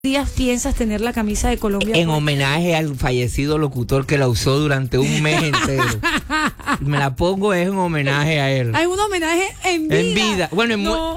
días piensas tener la camisa de Colombia? En homenaje al fallecido locutor que la usó durante un mes entero. Me la pongo es en homenaje a él. Hay un homenaje en vida. En vida. Bueno,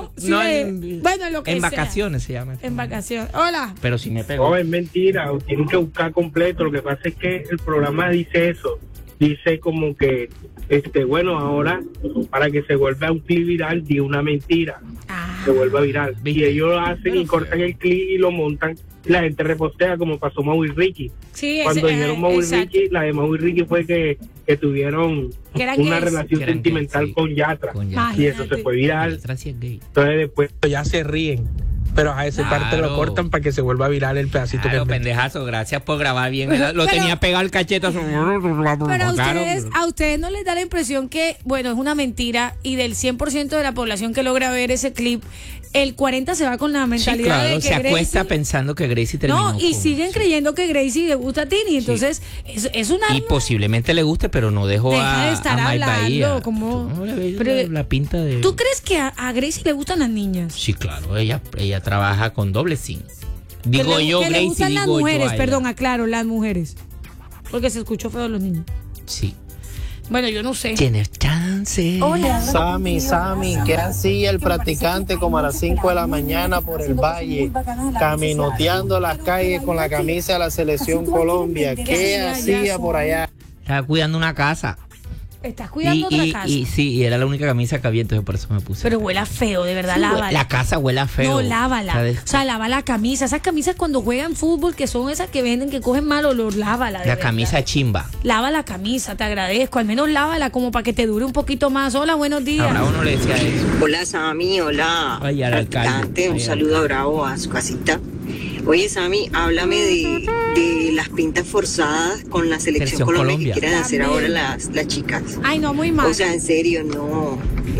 bueno, lo que en sea. Vacaciones se llama. En vacaciones. Hola. Pero si me pego. No, es mentira, tienen que buscar completo. Lo que pasa es que el programa dice eso. Dice como que, bueno, ahora para que se vuelva un clip viral, di una mentira. Se vuelva viral. Y ellos lo hacen y cortan el clip y lo montan. Y la gente repostea como pasó Mau y Ricky. Sí, cuando dijeron Mau y Ricky, la de Mau y Ricky fue que tuvieron una relación sentimental con Yatra. Y eso se fue viral. Entonces después ya se ríen. Pero a esa parte lo cortan para que se vuelva viral el pedacito. Claro, pendejazo, gracias por grabar bien. Lo tenía pegado el cachete. Pero a ustedes no les da la impresión que, bueno, es una mentira y del 100% de la población que logra ver ese clip, el 40% se va con la mentalidad de que se acuesta Gracie, pensando que Gracie terminó. No, y siguen creyendo que Gracie le gusta a Tini. Entonces, es una... Y posiblemente le guste, pero no dejó Deja de estar hablando como... Pero la pinta de... ¿Tú crees que a Gracie le gustan las niñas? Sí, claro, ella trabaja con doble SIM. Digo yo, que Gracie, le gustan las digo mujeres, yo perdón, aclaro, las mujeres. Porque se escuchó feo los niños. Sí. Bueno, yo no sé. Tienes chance. Hola. Sammy, ¿qué hacía el practicante como a las 5 de la mañana por el valle, caminoteando las calles con la camisa de la Selección Colombia? ¿Qué hacía por allá? Estaba cuidando una casa. ¿Estás cuidando otra casa? Y era la única camisa que había, entonces por eso me puse. Pero huele feo, de verdad, lávala. La casa huele feo. No, lávala. O sea, lava la camisa. Esas camisas cuando juegan fútbol, que son esas que venden, que cogen mal olor, lávala. La camisa chimba. Lava la camisa, te agradezco. Al menos lávala como para que te dure un poquito más. Hola, buenos días. A Bravo no le decía eso. Hola, Sammy, hola. Ay, al alcalde. Un saludo a Bravo, a su casita. Oye, Sammy, háblame de las pintas forzadas con la Selección Colombia que quieren hacer ahora las chicas. Ay, no, muy mal. O sea, en serio, no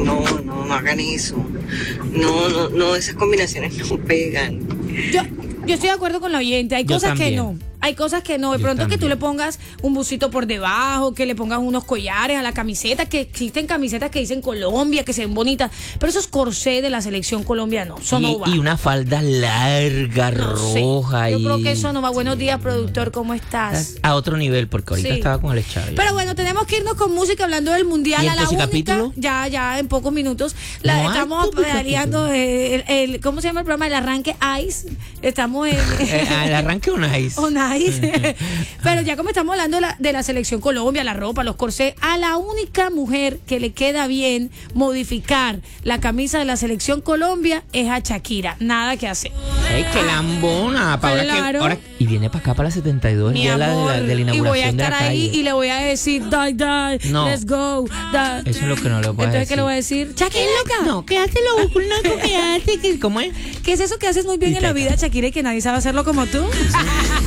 hagan eso. No, esas combinaciones no pegan. Yo estoy de acuerdo con la oyente. Hay cosas que no. Hay cosas que no. De pronto que tú le pongas un busito por debajo, que le pongas unos collares a la camiseta, que existen camisetas que dicen Colombia, que se ven bonitas. Pero esos corsés de la Selección Colombia no. Eso no va. Y una falda larga, roja. Yo creo que eso no va. Buenos días, productor. ¿Cómo estás? A otro nivel, porque ahorita estaba con el Chávez. Pero bueno, tenemos que irnos con música hablando del Mundial. ¿Y a la única. capítulo? Ya, en pocos minutos. Estamos pedaleando ¿cómo se llama el programa? El arranque Ice. Estamos en... el arranque Ice. Pero ya como estamos hablando de la Selección Colombia, la ropa, los corsés, a la única mujer que le queda bien modificar la camisa de la Selección Colombia es a Shakira. Nada que hacer. ¡Ey, qué lambona! Claro. Y viene para acá para la 72, el día de la inauguración. Y voy a estar estar ahí y le voy a decir, die, no. let's go. Die. Eso es lo que no le puedo decir. Entonces, ¿qué le voy a decir? Shakira, loca. No, quédate loco, quédate. ¿Cómo es? ¿Qué es eso que haces muy bien en la vida, Shakira, y que nadie sabe hacerlo como tú?